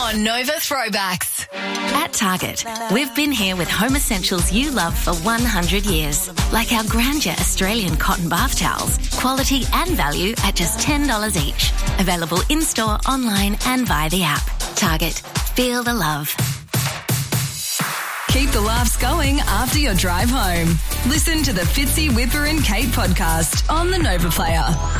on Nova Throwbacks. At Target, we've been here with home essentials you love for 100 years, like our Grandeur Australian cotton bath towels, quality and value at just $10 each. Available in-store, online and via the app. Target, feel the love. Keep the laughs going after your drive home. Listen to the Fitzy, Whipper and Kate podcast on the Nova Player.